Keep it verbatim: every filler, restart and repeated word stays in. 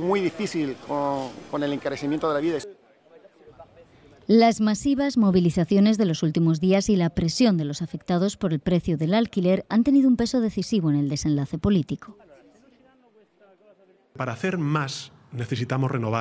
muy difícil con, con el encarecimiento de la vida. Las masivas movilizaciones de los últimos días y la presión de los afectados por el precio del alquiler han tenido un peso decisivo en el desenlace político. Para hacer más necesitamos renovar